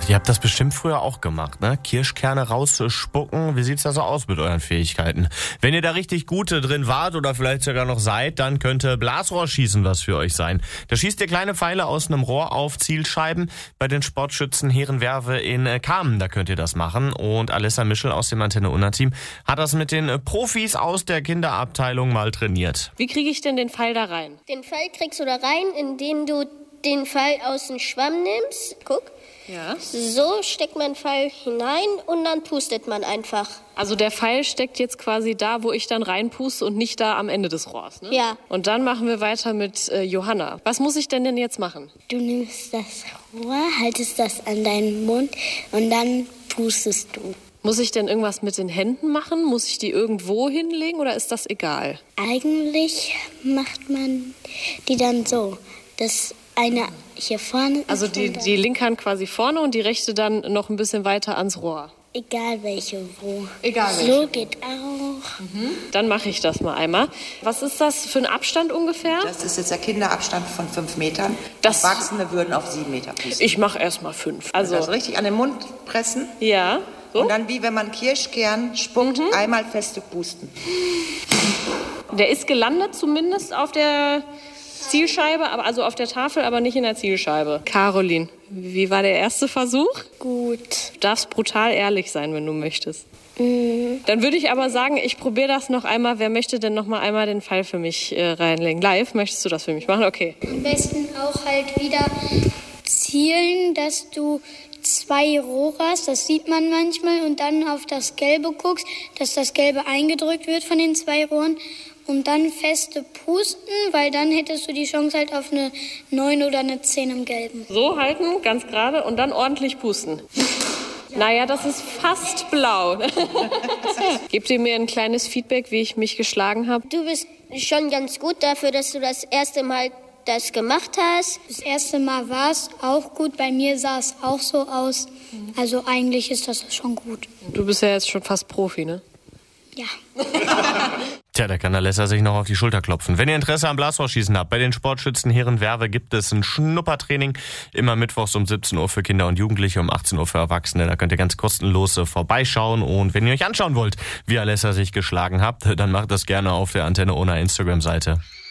Ihr habt das bestimmt früher auch gemacht, ne? Kirschkerne rausspucken. Wie sieht's da so aus mit euren Fähigkeiten? Wenn ihr da richtig gute drin wart oder vielleicht sogar noch seid, dann könnte Blasrohrschießen was für euch sein. Da schießt ihr kleine Pfeile aus einem Rohr auf Zielscheiben. Bei den Sportschützen Herrenwerve in Kamen, da könnt ihr das machen. Und Alessa Mischel aus dem Antenne Unna Team hat das mit den Profis aus der Kinderabteilung mal trainiert. Wie kriege ich denn den Pfeil da rein? Den Pfeil kriegst du da rein, indem du den Pfeil aus dem Schwamm nimmst. Guck. Ja. So steckt man den Pfeil hinein und dann pustet man einfach. Also der Pfeil steckt jetzt quasi da, wo ich dann reinpuste und nicht da am Ende des Rohrs, ne? Ja. Und dann machen wir weiter mit Johanna. Was muss ich denn jetzt machen? Du nimmst das Rohr, haltest das an deinen Mund und dann pustest du. Muss ich denn irgendwas mit den Händen machen? Muss ich die irgendwo hinlegen oder ist das egal? Eigentlich macht man die dann so, dass eine hier vorne Also ist die linke Hand quasi vorne und die rechte dann noch ein bisschen weiter ans Rohr. egal welche wo. Egal So welche. geht auch. Dann mache ich das mal einmal. Was ist das für ein Abstand ungefähr? Das ist jetzt der Kinderabstand von 5 Metern. Das- Erwachsene würden auf 7 Meter pusten. Ich mache erst mal 5. Also Also, richtig an den Mund pressen ja. So. und dann wie wenn man Kirschkern spuckt, einmal feste pusten. Der ist gelandet zumindest auf der Zielscheibe, also auf der Tafel, aber nicht in der Zielscheibe. Caroline, wie war der erste Versuch? Gut. Du darfst brutal ehrlich sein, wenn du möchtest. Dann würde ich aber sagen, ich probiere das noch einmal. Wer möchte denn noch mal einmal den Pfeil für mich reinlegen? Live, möchtest du das für mich machen? Okay. Am besten auch halt wieder zielen, dass du 2 Rohre hast, das sieht man manchmal, und dann auf das Gelbe guckst, dass das Gelbe eingedrückt wird von den 2 Rohren und dann feste pusten, weil dann hättest du die Chance halt auf eine 9 oder eine 10 im Gelben. So halten, ganz gerade, und dann ordentlich pusten. Naja, das ist fast blau. Gebt ihr mir ein kleines Feedback, wie ich mich geschlagen habe? Du bist schon ganz gut dafür, dass du das erste Mal das gemacht hast. Das erste Mal war es auch gut, bei mir sah es auch so aus. Also eigentlich ist das schon gut. Du bist ja jetzt schon fast Profi, ne? Ja. Tja, da kann Alessa sich noch auf die Schulter klopfen. Wenn ihr Interesse am Blasrohrschießen habt, bei den Sportschützen Herrenwerve gibt es ein Schnuppertraining. Immer mittwochs um 17 Uhr für Kinder und Jugendliche, um 18 Uhr für Erwachsene. Da könnt ihr ganz kostenlos vorbeischauen. Und wenn ihr euch anschauen wollt, wie Alessa sich geschlagen hat, dann macht das gerne auf der Antenne Unna Instagram-Seite.